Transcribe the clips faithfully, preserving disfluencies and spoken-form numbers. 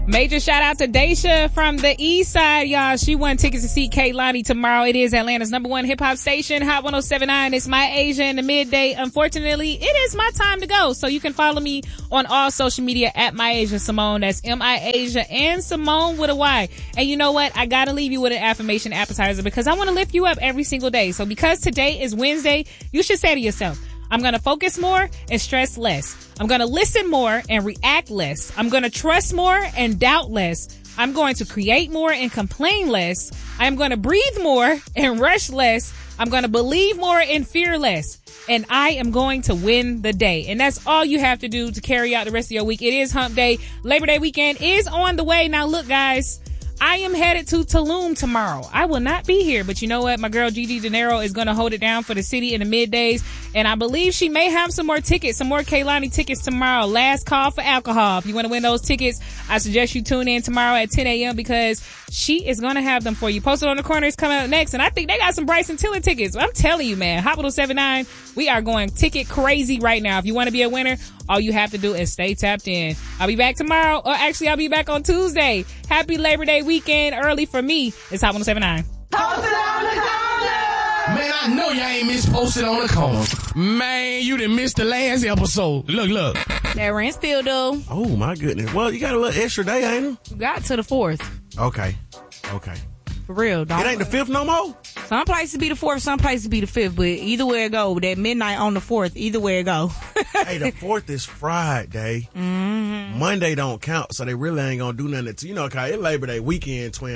Major shout out to Daisha from the East Side, y'all. She won tickets to see Kehlani tomorrow. It is Atlanta's number one hip hop station, Hot one oh seven point nine. It's My Asia in the midday. Unfortunately, it is my time to go. So you can follow me on all social media at My Asia Simone. That's M I Asia and Simone with a Y. And you know what? I gotta leave you with an affirmation appetizer because I want to lift you up every single day. So because today is Wednesday, you should say to yourself, I'm going to focus more and stress less. I'm going to listen more and react less. I'm going to trust more and doubt less. I'm going to create more and complain less. I'm going to breathe more and rush less. I'm going to believe more and fear less. And I am going to win the day. And that's all you have to do to carry out the rest of your week. It is hump day. Labor Day weekend is on the way. Now look, guys. I am headed to Tulum tomorrow. I will not be here, but you know what? My girl Gigi De Niro is going to hold it down for the city in the middays, and I believe she may have some more tickets, some more Kehlani tickets tomorrow. Last call for alcohol. If you want to win those tickets, I suggest you tune in tomorrow at ten a.m. because she is going to have them for you. Posted on the Corner is coming up next, and I think they got some Bryson Tiller tickets. I'm telling you, man, Hot one oh seven point nine, we are going ticket crazy right now. If you want to be a winner, all you have to do is stay tapped in. I'll be back tomorrow, or actually I'll be back on Tuesday. Happy Labor Day weekend early for me. It's Hot one oh seven point nine. Posted on the corner. Man, I know y'all ain't missed Posted on the Corner. Man, you done missed the last episode. Look, look. That rent still due. Oh, my goodness. Well, you got a little extra day, ain't it? You got to the fourth. Okay. Okay. For real, dog. It ain't the fifth no more? Some places be the fourth, some places be the fifth, but either way it go, that midnight on the fourth, either way it go. Hey, the fourth is Friday. Mm-hmm. Monday don't count, so they really ain't gonna do nothing until, you know, okay, it's Labor Day weekend, twin.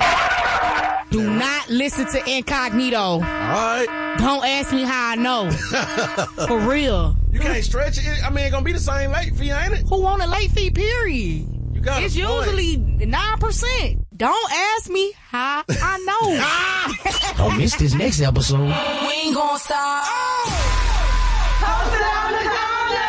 Do not listen to Incognito. All right. Don't ask me how I know. For real. You can't stretch it. I mean, it's gonna be the same late fee, ain't it? Who want a late fee, period? You got It's usually nine percent. Don't ask me how I know. Don't miss this next episode. We ain't gonna stop. Posted on the corner.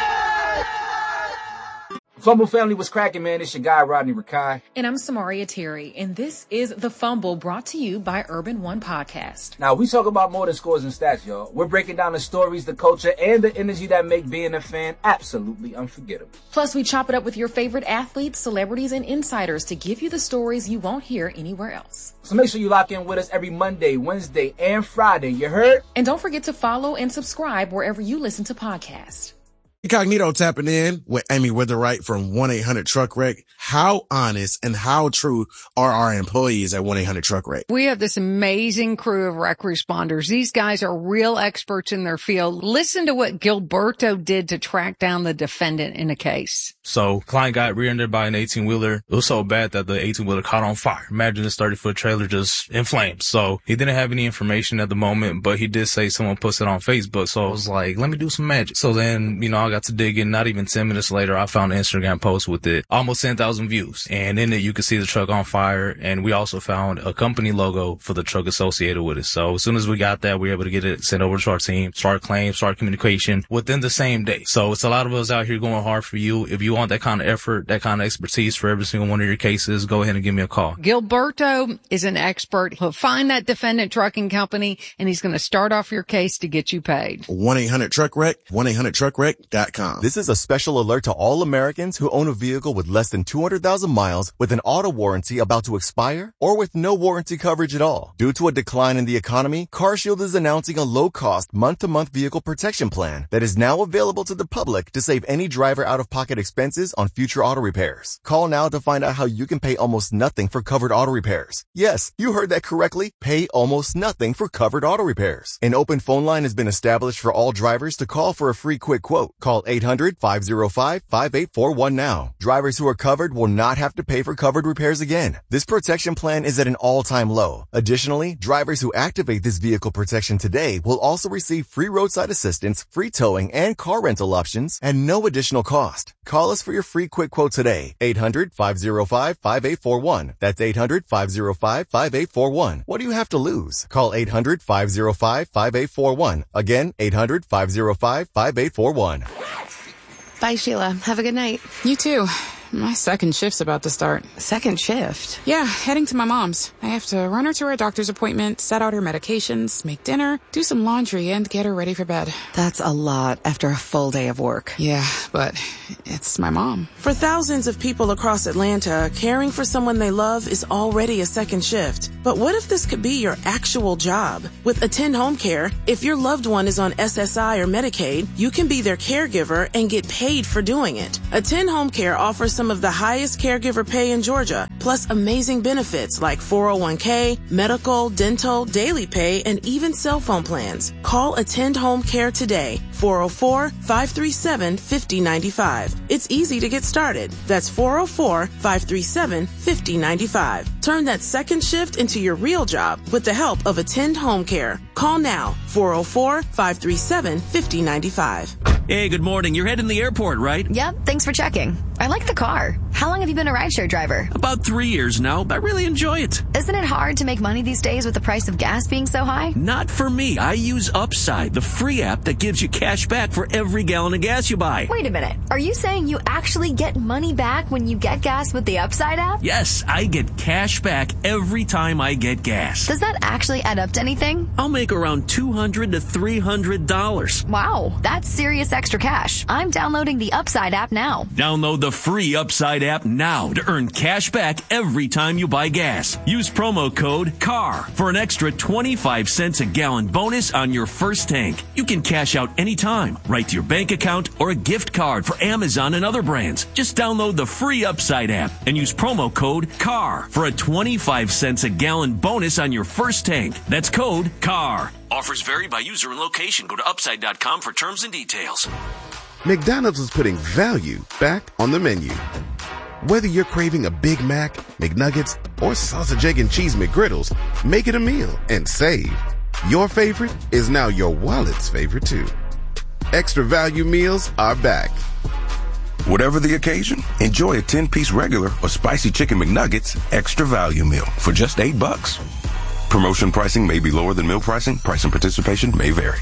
Fumble family, was cracking, man? It's your guy, Rodney Rakai. And I'm Samaria Terry, and this is The Fumble, brought to you by Urban One Podcast. Now, we talk about more than scores and stats, y'all. We're breaking down the stories, the culture, and the energy that make being a fan absolutely unforgettable. Plus, we chop it up with your favorite athletes, celebrities, and insiders to give you the stories you won't hear anywhere else. So make sure you lock in with us every Monday, Wednesday, and Friday. You heard? And don't forget to follow and subscribe wherever you listen to podcasts. Incognito tapping in with Amy Witherwright from one eight hundred truck wreck. How honest and how true are our employees at one eight hundred truck wreck? We have this amazing crew of wreck responders. These guys are real experts in their field. Listen to what Gilberto did to track down the defendant in a case. So, client got rear-ended by an eighteen-wheeler. It was so bad that the eighteen-wheeler caught on fire. Imagine this thirty-foot trailer just in flames. So, he didn't have any information at the moment, but he did say someone posted on Facebook. So, I was like, let me do some magic. So then, you know, I got to dig in. Not even ten minutes later, I found an Instagram post with it. Almost ten thousand views. And in it, you could see the truck on fire. And we also found a company logo for the truck associated with it. So, as soon as we got that, we were able to get it sent over to our team, start claims, start communication within the same day. So, it's a lot of us out here going hard for you. If you want that kind of effort, that kind of expertise for every single one of your cases, go ahead and give me a call. Gilberto is an expert. He'll find that defendant trucking company, and he's going to start off your case to get you paid. one eight hundred truck wreck, one eight hundred truck wreck dot com. This is a special alert to all Americans who own a vehicle with less than two hundred thousand miles with an auto warranty about to expire or with no warranty coverage at all. Due to a decline in the economy, CarShield is announcing a low-cost month-to-month vehicle protection plan that is now available to the public to save any driver out-of-pocket expenses on future auto repairs. Call now to find out how you can pay almost nothing for covered auto repairs. Yes, you heard that correctly. Pay almost nothing for covered auto repairs. An open phone line has been established for all drivers to call for a free quick quote. Call eight hundred, five oh five, five eight four one now. Drivers who are covered will not have to pay for covered repairs again. This protection plan is at an all-time low. Additionally, drivers who activate this vehicle protection today will also receive free roadside assistance, free towing, and car rental options at no additional cost. Call us for your free quick quote today. eight hundred, five oh five, five eight four one. That's eight hundred, five oh five, five eight four one. What do you have to lose? Call eight hundred, five oh five, five eight four one. Again, eight hundred, five oh five, five eight four one. Bye, Sheila. Have a good night. You too. My second shift's about to start. Second shift? Yeah, heading to my mom's. I have to run her to her doctor's appointment, set out her medications, make dinner, do some laundry, and get her ready for bed. That's a lot after a full day of work. Yeah, but it's my mom. For thousands of people across Atlanta, caring for someone they love is already a second shift. But what if this could be your actual job? With Attend Home Care, if your loved one is on S S I or Medicaid, you can be their caregiver and get paid for doing it. Attend Home Care offers some of the highest caregiver pay in Georgia, plus amazing benefits like four oh one k, medical, dental, daily pay, and even cell phone plans. Call Attend Home Care today, four oh four, five three seven, five oh nine five. It's easy to get started. That's four oh four, five three seven, five oh nine five. Turn that second shift into your real job with the help of Attend Home Care. Call now, four oh four, five three seven, five oh nine five. Hey, good morning. You're heading to the airport, right? Yep, thanks for checking. I like the car. How long have you been a rideshare driver? About three years now. I really enjoy it. Isn't it hard to make money these days with the price of gas being so high? Not for me. I use Upside, the free app that gives you cash back for every gallon of gas you buy. Wait a minute. Are you saying you actually get money back when you get gas with the Upside app? Yes, I get cash back every time I get gas. Does that actually add up to anything? I'll make around two hundred to three hundred dollars. Wow, that's serious extra cash. I'm downloading the Upside app now. Download the free Upside app now to earn cash back every time you buy gas. Use promo code C A R for an extra twenty-five cents a gallon bonus on your first tank. You can cash out anytime, right to your bank account or a gift card for Amazon and other brands. Just download the free Upside app and use promo code C A R for a twenty-five cents a gallon bonus on your first tank. That's code C A R. Offers vary by user and location. Go to upside dot com for terms and details. McDonald's is putting value back on the menu. Whether you're craving a Big Mac, McNuggets, or sausage, egg, and cheese McGriddles, make it a meal and save. Your favorite is now your wallet's favorite too. Extra value meals are back. Whatever the occasion, enjoy a ten-piece regular or spicy chicken McNuggets extra value meal for just eight bucks. Promotion pricing may be lower than meal pricing. Price and participation may vary.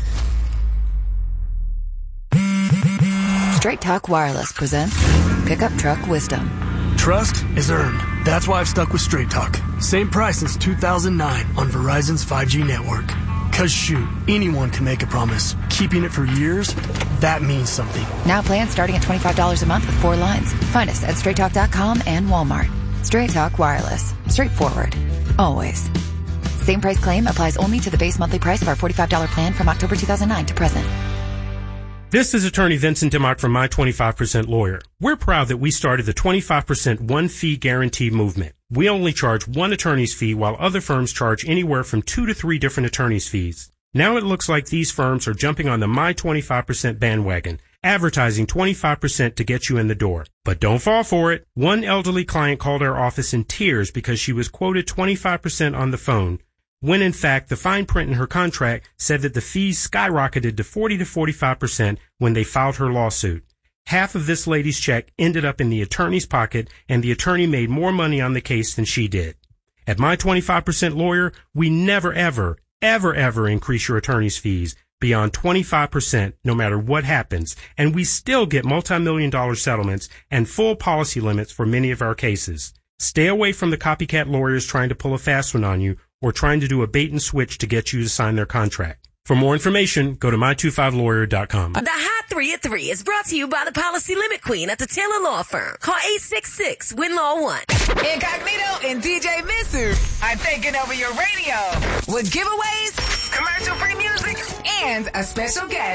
Straight Talk Wireless presents Pickup Truck Wisdom. Trust is earned. That's why I've stuck with Straight Talk. Same price since two thousand nine on Verizon's five G network. Cause shoot, anyone can make a promise. Keeping it for years, that means something. Now plans starting at twenty-five dollars a month with four lines. Find us at straight talk dot com and Walmart. Straight Talk Wireless. Straightforward. Always. Same price claim applies only to the base monthly price of our forty-five dollars plan from October two thousand nine to present. This is attorney Vincent Dimmock from My twenty-five percent Lawyer. We're proud that we started the twenty-five percent one fee guarantee movement. We only charge one attorney's fee while other firms charge anywhere from two to three different attorney's fees. Now it looks like these firms are jumping on the My twenty-five percent bandwagon, advertising twenty-five percent to get you in the door. But don't fall for it. One elderly client called our office in tears because she was quoted twenty-five percent on the phone, when in fact the fine print in her contract said that the fees skyrocketed to forty to forty-five percent when they filed her lawsuit. Half of this lady's check ended up in the attorney's pocket, and the attorney made more money on the case than she did. At My twenty-five percent Lawyer, we never ever, ever, ever increase your attorney's fees beyond twenty-five percent no matter what happens, and we still get multi-million dollar settlements and full policy limits for many of our cases. Stay away from the copycat lawyers trying to pull a fast one on you or trying to do a bait and switch to get you to sign their contract. For more information, go to my twenty-five lawyer dot com. The Hot three at three is brought to you by the Policy Limit Queen at the Taylor Law Firm. Call eight six six, W I N Law one. Incognito and D J Mitsu are taking over your radio with giveaways, commercial-free music, and a special guest.